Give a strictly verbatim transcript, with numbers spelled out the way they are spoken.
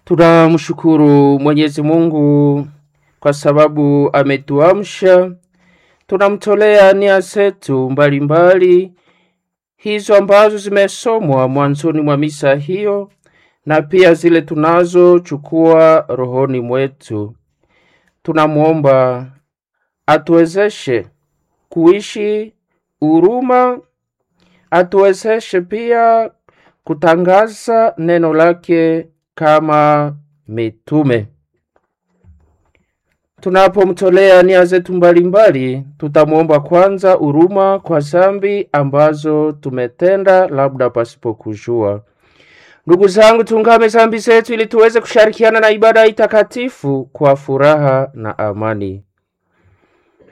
Tunamshukuru Mwenyezi Mungu kwa sababu ametuamsha. Tunamtolea nia zetu mbalimbali hizo ambazo zimesomwa mwanzoni mwa misa hiyo, na pia zile tunazo chukua rohoni mwetu. Tunamuomba atuwezeshe kuishi huruma, atuwezeshe pia kutangaza neno lake kama mitume. Tunapomtolea nia zetu mbalimbali, tutamuomba kwanza huruma kwa dhambi ambazo tumetenda labda pasipo kujua. Ndugu zangu, tungame dhambi zetu ili tuweze kushirikiana na ibada itakatifu kwa furaha na amani.